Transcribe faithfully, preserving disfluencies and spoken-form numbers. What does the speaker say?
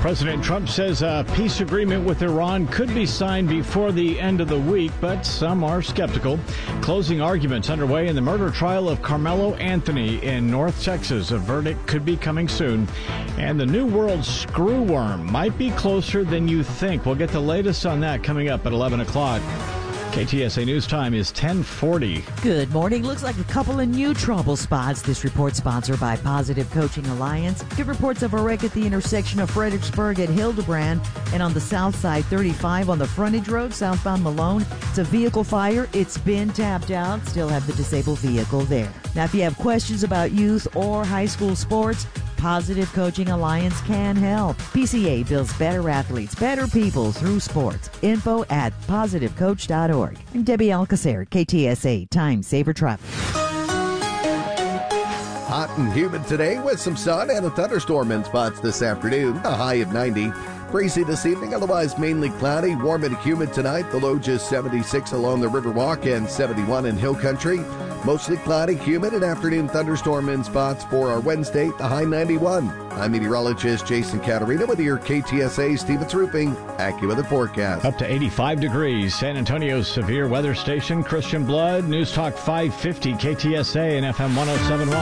President Trump says a peace agreement with Iran could be signed before the end of the week, but some are skeptical. Closing arguments underway in the murder trial of Carmelo Anthony in North Texas. A verdict could be coming soon. And the New World screwworm might be closer than you think. We'll get the latest on that coming up at eleven o'clock. K T S A News Time is ten forty. Good morning. Looks like a couple of new trouble spots. This report sponsored by Positive Coaching Alliance. Good reports of a wreck at the intersection of Fredericksburg at Hildebrand and on the south side thirty-five on the frontage road southbound Malone. It's a vehicle fire. It's been tapped out. Still have the disabled vehicle there. Now, if you have questions about youth or high school sports, Positive Coaching Alliance can help. P C A builds better athletes, better people through sports. Info at positive coach dot org. I'm Debbie Alcacer, K T S A Time Saver Traffic. Hot and humid today with some sun and a thunderstorm in spots this afternoon. A high of ninety. Breezy this evening, otherwise mainly cloudy. Warm and humid tonight. The low just seventy-six along the Riverwalk and seventy-one in Hill Country. Mostly cloudy, humid, and afternoon thunderstorm in spots for our Wednesday, the high ninety-one. I'm meteorologist Jason Caterina with your K T S A Stevens Roofing AccuWeather forecast. Up to eighty-five degrees. San Antonio's severe weather station, Christian Blood, News Talk five fifty, K T S A and F M one oh seven point one.